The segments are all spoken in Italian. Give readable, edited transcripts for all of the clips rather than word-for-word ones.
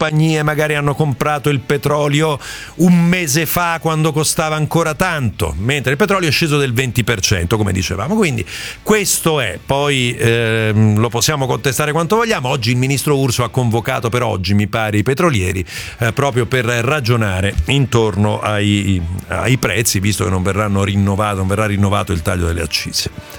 compagnie magari hanno comprato il petrolio un mese fa quando costava ancora tanto, mentre il petrolio è sceso del 20%, come dicevamo. Quindi questo è, poi lo possiamo contestare quanto vogliamo. Oggi il ministro Urso ha convocato per oggi, mi pare, i petrolieri proprio per ragionare intorno ai prezzi, visto che non verrà rinnovato il taglio delle accise.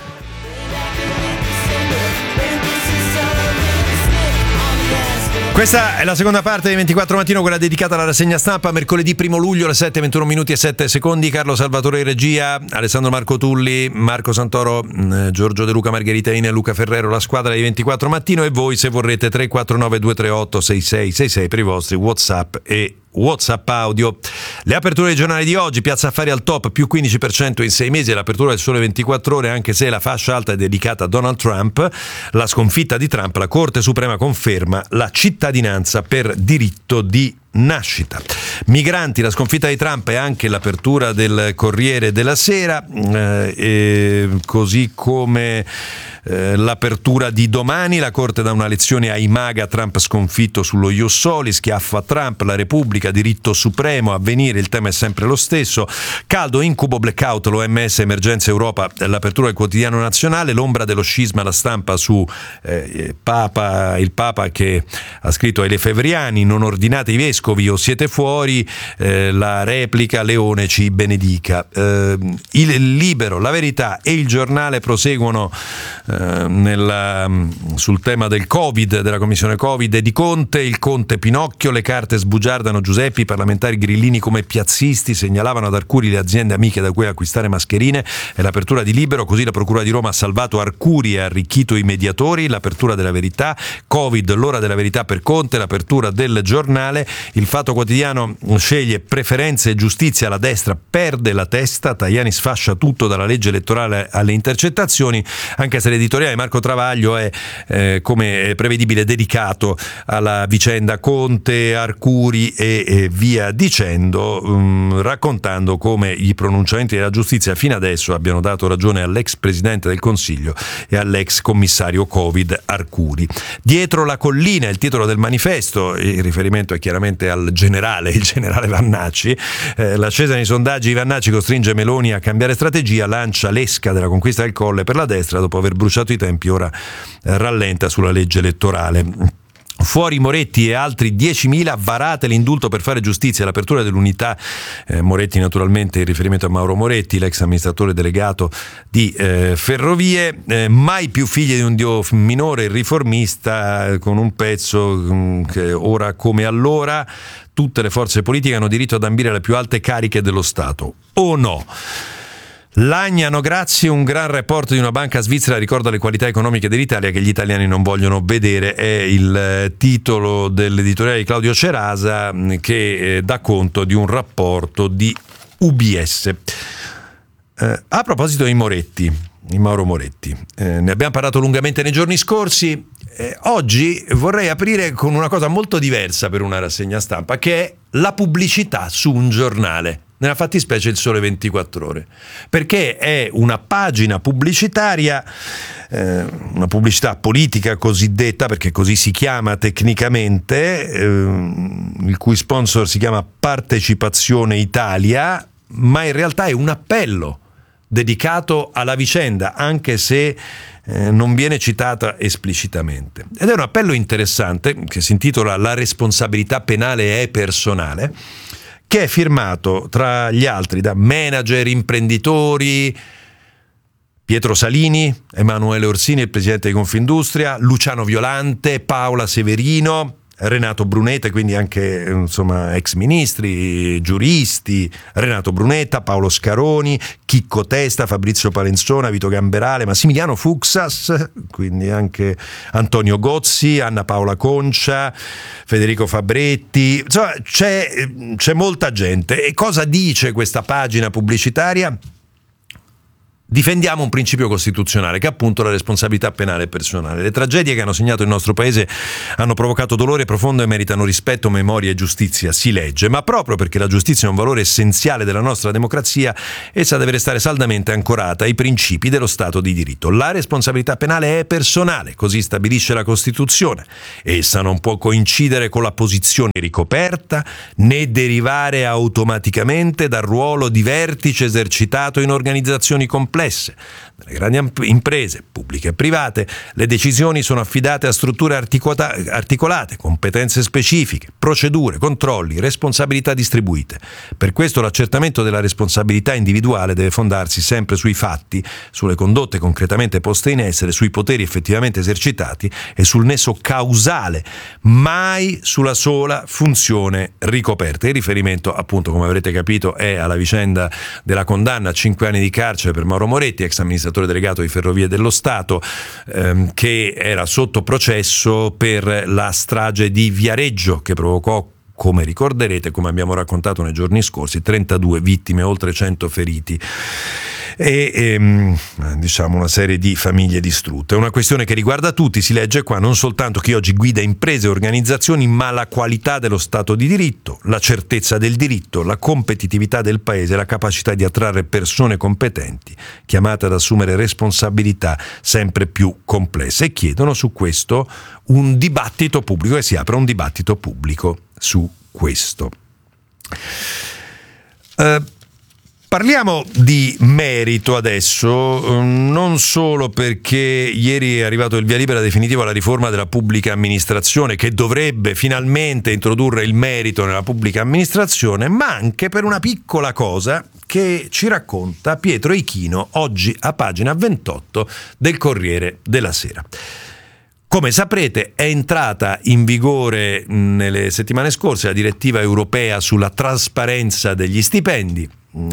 Questa è la seconda parte di 24 Mattino, quella dedicata alla rassegna stampa, mercoledì 1 luglio alle 7:21 minuti e 7 secondi. Carlo Salvatore in regia, Alessandro Marco Tulli, Marco Santoro, Giorgio De Luca, Margherita Ina e Luca Ferrero, la squadra di 24 Mattino. E voi, se vorrete, 349 238 6666 per i vostri WhatsApp e WhatsApp audio. Le aperture dei giornali di oggi: Piazza Affari al top, più 15% in 6 mesi, è l'apertura del Sole 24 Ore, anche se la fascia alta è dedicata a Donald Trump. La sconfitta di Trump, la Corte Suprema conferma la cittadinanza per diritto di nascita. Migranti, la sconfitta di Trump è anche l'apertura del Corriere della Sera, così come l'apertura di domani. La Corte dà una lezione ai MAGA, Trump sconfitto sullo Ius Soli, schiaffo a Trump, la Repubblica, diritto supremo, Avvenire, il tema è sempre lo stesso. Caldo, incubo, blackout, l'OMS, emergenza Europa, l'apertura del Quotidiano Nazionale. L'ombra dello scisma, la stampa su il Papa che ha scritto ai Lefebvriani: non ordinate i vescovi o siete fuori. La replica, Leone ci benedica. Il Libero, La Verità e il Giornale proseguono sul tema del Covid, della commissione Covid e di Conte. Il Conte Pinocchio, le carte sbugiardano Giuseppi, i parlamentari grillini come piazzisti, segnalavano ad Arcuri le aziende amiche da cui acquistare mascherine. È l'apertura di Libero, così la Procura di Roma ha salvato Arcuri e ha arricchito i mediatori. L'apertura della Verità, Covid, l'ora della verità per Conte, l'apertura del Giornale. Il Fatto Quotidiano sceglie preferenze e giustizia, la destra perde la testa, Tajani sfascia tutto dalla legge elettorale alle intercettazioni, anche se l'editoriale di Marco Travaglio è come prevedibile dedicato alla vicenda Conte, Arcuri e via dicendo, raccontando come i pronunciamenti della giustizia fino adesso abbiano dato ragione all'ex presidente del Consiglio e all'ex commissario Covid Arcuri. Dietro la collina, il titolo del manifesto, il riferimento è chiaramente al il generale Vannacci. L'ascesa nei sondaggi, Vannacci costringe Meloni a cambiare strategia, lancia l'esca della conquista del Colle per la destra dopo aver bruciato i tempi, ora rallenta sulla legge elettorale. Fuori Moretti e altri 10.000, varate l'indulto per fare giustizia, l'apertura dell'unità. Moretti naturalmente in riferimento a Mauro Moretti, l'ex amministratore delegato di Ferrovie. Mai più figli di un dio minore, il riformista, con un pezzo che ora come allora tutte le forze politiche hanno diritto ad ambire alle più alte cariche dello Stato, o no? Lagnano, grazie, un gran report di una banca svizzera ricorda le qualità economiche dell'Italia che gli italiani non vogliono vedere, è il titolo dell'editoriale di Claudio Cerasa, che dà conto di un rapporto di UBS. A proposito di Mauro Moretti, ne abbiamo parlato lungamente nei giorni scorsi. Oggi vorrei aprire con una cosa molto diversa per una rassegna stampa, che è la pubblicità su un giornale, nella fattispecie il Sole 24 Ore, perché è una pagina pubblicitaria, una pubblicità politica cosiddetta, perché così si chiama tecnicamente, il cui sponsor si chiama Partecipazione Italia, ma in realtà è un appello dedicato alla vicenda, anche se non viene citata esplicitamente. Ed è un appello interessante che si intitola La responsabilità penale è personale, che è firmato tra gli altri da manager, imprenditori, Pietro Salini, Emanuele Orsini, il presidente di Confindustria, Luciano Violante, Paola Severino, Renato Brunetta, quindi anche insomma ex ministri, giuristi, Renato Brunetta, Paolo Scaroni, Chicco Testa, Fabrizio Palenzona, Vito Gamberale, Massimiliano Fuxas, quindi anche Antonio Gozzi, Anna Paola Concia, Federico Fabretti, insomma c'è molta gente. E cosa dice questa pagina pubblicitaria? Difendiamo un principio costituzionale che è appunto la responsabilità penale personale. Le tragedie che hanno segnato il nostro paese hanno provocato dolore profondo e meritano rispetto, memoria e giustizia, si legge, ma proprio perché la giustizia è un valore essenziale della nostra democrazia, essa deve restare saldamente ancorata ai principi dello Stato di diritto. La responsabilità penale è personale, così stabilisce la Costituzione. Essa non può coincidere con la posizione ricoperta né derivare automaticamente dal ruolo di vertice esercitato in organizzazioni complesse. Nelle grandi imprese, pubbliche e private, le decisioni sono affidate a strutture articolate, competenze specifiche, procedure, controlli, responsabilità distribuite. Per questo l'accertamento della responsabilità individuale deve fondarsi sempre sui fatti, sulle condotte concretamente poste in essere, sui poteri effettivamente esercitati e sul nesso causale, mai sulla sola funzione ricoperta. Il riferimento, appunto, come avrete capito, è alla vicenda della condanna a 5 anni di carcere per Mauro Moretti, ex amministratore delegato di Ferrovie dello Stato, che era sotto processo per la strage di Viareggio, che provocò, come ricorderete, come abbiamo raccontato nei giorni scorsi, 32 vittime, oltre 100 feriti e diciamo una serie di famiglie distrutte. È una questione che riguarda tutti, si legge qua, non soltanto chi oggi guida imprese e organizzazioni, ma la qualità dello Stato di diritto, la certezza del diritto, la competitività del paese, la capacità di attrarre persone competenti, chiamate ad assumere responsabilità sempre più complesse, e chiedono su questo un dibattito pubblico, e si apre un dibattito pubblico su questo. Parliamo di merito adesso, non solo perché ieri è arrivato il via libera definitivo alla riforma della pubblica amministrazione, che dovrebbe finalmente introdurre il merito nella pubblica amministrazione, ma anche per una piccola cosa che ci racconta Pietro Ichino oggi a pagina 28 del Corriere della Sera. Come saprete, è entrata in vigore nelle settimane scorse la direttiva europea sulla trasparenza degli stipendi,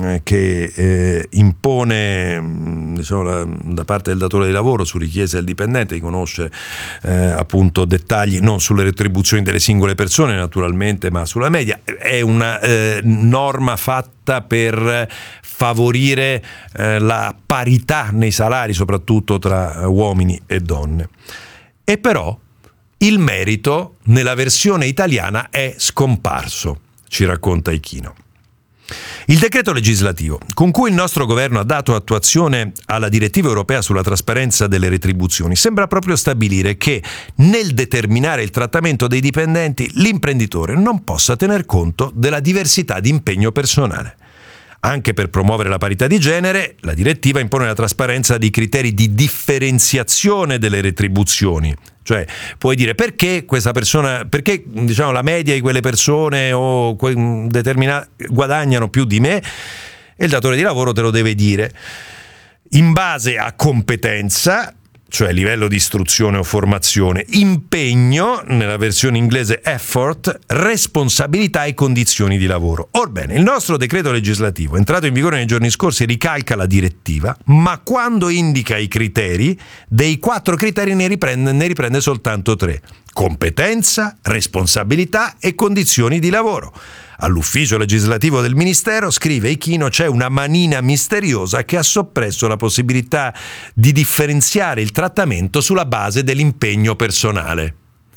che impone, diciamo, da parte del datore di lavoro, su richiesta del dipendente, di conoscere appunto dettagli non sulle retribuzioni delle singole persone naturalmente, ma sulla media. È una norma fatta per favorire la parità nei salari, soprattutto tra uomini e donne. E però il merito nella versione italiana è scomparso, ci racconta Ichino. Il decreto legislativo con cui il nostro governo ha dato attuazione alla direttiva europea sulla trasparenza delle retribuzioni sembra proprio stabilire che nel determinare il trattamento dei dipendenti l'imprenditore non possa tener conto della diversità di impegno personale. Anche per promuovere la parità di genere, la direttiva impone la trasparenza di criteri di differenziazione delle retribuzioni. Cioè, puoi dire perché questa persona, perché diciamo la media di quelle persone o determinate guadagnano più di me, e il datore di lavoro te lo deve dire in base a competenza, cioè livello di istruzione o formazione, impegno, nella versione inglese effort, responsabilità e condizioni di lavoro. Orbene, il nostro decreto legislativo, entrato in vigore nei giorni scorsi, ricalca la direttiva, ma quando indica i criteri, dei 4 criteri ne riprende soltanto 3. Competenza, responsabilità e condizioni di lavoro. All'ufficio legislativo del Ministero, scrive Ichino, c'è una manina misteriosa che ha soppresso la possibilità di differenziare il trattamento sulla base dell'impegno personale.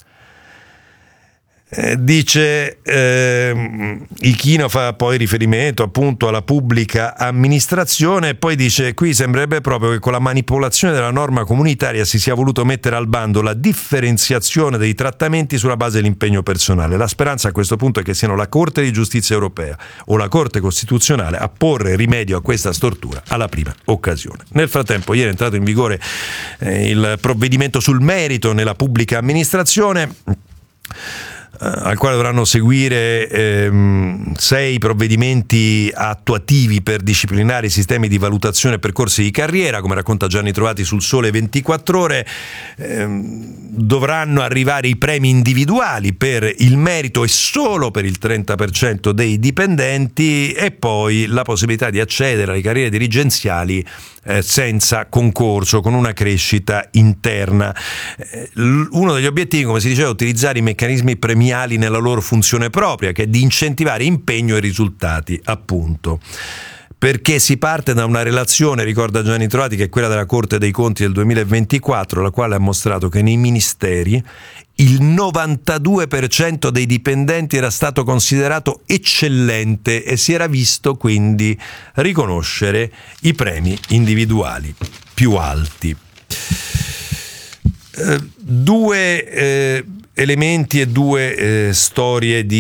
Dice Ichino, fa poi riferimento appunto alla pubblica amministrazione, e poi dice qui sembrerebbe proprio che con la manipolazione della norma comunitaria si sia voluto mettere al bando la differenziazione dei trattamenti sulla base dell'impegno personale. La speranza a questo punto è che siano la Corte di Giustizia europea o la Corte Costituzionale a porre rimedio a questa stortura alla prima occasione. Nel frattempo ieri è entrato in vigore il provvedimento sul merito nella pubblica amministrazione, al quale dovranno seguire 6 provvedimenti attuativi per disciplinare i sistemi di valutazione e percorsi di carriera, come racconta Gianni Trovati sul Sole 24 Ore. Dovranno arrivare i premi individuali per il merito e solo per il 30% dei dipendenti, e poi la possibilità di accedere alle carriere dirigenziali senza concorso, con una crescita interna. Uno degli obiettivi, come si diceva, è utilizzare i meccanismi premiali nella loro funzione propria, che è di incentivare impegno e risultati, appunto. perché si parte da una relazione, ricorda Gianni Trovati, che è quella della Corte dei Conti del 2024, la quale ha mostrato che nei ministeri il 92% dei dipendenti era stato considerato eccellente e si era visto quindi riconoscere i premi individuali più alti. Due elementi e due storie di